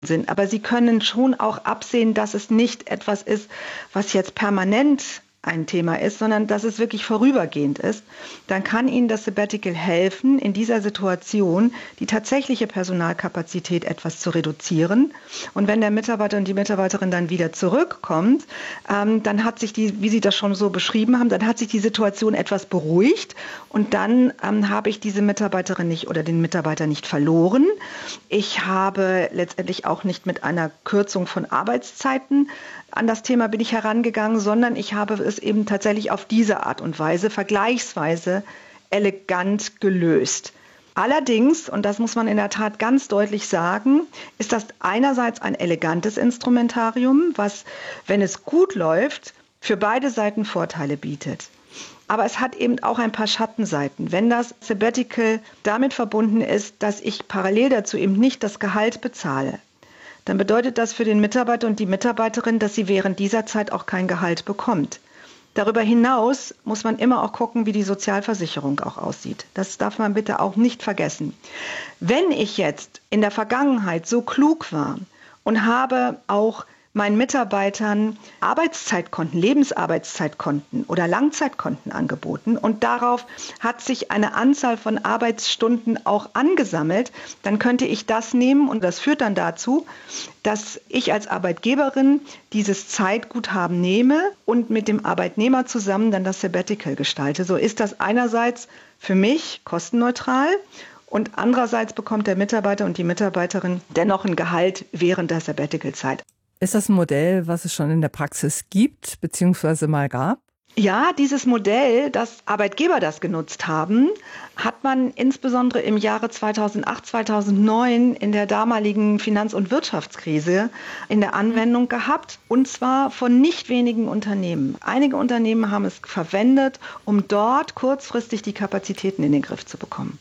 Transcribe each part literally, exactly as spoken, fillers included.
sind. Aber Sie können schon auch absehen, dass es nicht etwas ist, was jetzt permanent ein Thema ist, sondern dass es wirklich vorübergehend ist, dann kann Ihnen das Sabbatical helfen, in dieser Situation die tatsächliche Personalkapazität etwas zu reduzieren. Und wenn der Mitarbeiter und die Mitarbeiterin dann wieder zurückkommt, ähm, dann hat sich die, wie Sie das schon so beschrieben haben, dann hat sich die Situation etwas beruhigt und dann ähm, habe ich diese Mitarbeiterin nicht oder den Mitarbeiter nicht verloren. Ich habe letztendlich auch nicht mit einer Kürzung von Arbeitszeiten an das Thema bin ich herangegangen, sondern ich habe es eben tatsächlich auf diese Art und Weise vergleichsweise elegant gelöst. Allerdings, und das muss man in der Tat ganz deutlich sagen, ist das einerseits ein elegantes Instrumentarium, was, wenn es gut läuft, für beide Seiten Vorteile bietet. Aber es hat eben auch ein paar Schattenseiten. Wenn das Sabbatical damit verbunden ist, dass ich parallel dazu eben nicht das Gehalt bezahle, dann bedeutet das für den Mitarbeiter und die Mitarbeiterin, dass sie während dieser Zeit auch kein Gehalt bekommt. Darüber hinaus muss man immer auch gucken, wie die Sozialversicherung auch aussieht. Das darf man bitte auch nicht vergessen. Wenn ich jetzt in der Vergangenheit so klug war und habe auch meinen Mitarbeitern Arbeitszeitkonten, Lebensarbeitszeitkonten oder Langzeitkonten angeboten und darauf hat sich eine Anzahl von Arbeitsstunden auch angesammelt, dann könnte ich das nehmen und das führt dann dazu, dass ich als Arbeitgeberin dieses Zeitguthaben nehme und mit dem Arbeitnehmer zusammen dann das Sabbatical gestalte. So ist das einerseits für mich kostenneutral und andererseits bekommt der Mitarbeiter und die Mitarbeiterin dennoch ein Gehalt während der Sabbatical-Zeit. Ist das ein Modell, was es schon in der Praxis gibt, beziehungsweise mal gab? Ja, dieses Modell, dass Arbeitgeber das genutzt haben, hat man insbesondere im Jahre zweitausendacht, zweitausendneun in der damaligen Finanz- und Wirtschaftskrise in der Anwendung gehabt, und zwar von nicht wenigen Unternehmen. Einige Unternehmen haben es verwendet, um dort kurzfristig die Kapazitäten in den Griff zu bekommen.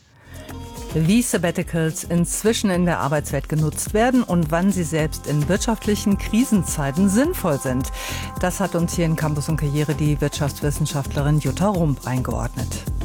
Wie Sabbaticals inzwischen in der Arbeitswelt genutzt werden und wann sie selbst in wirtschaftlichen Krisenzeiten sinnvoll sind. Das hat uns hier in Campus und Karriere die Wirtschaftswissenschaftlerin Jutta Rump eingeordnet.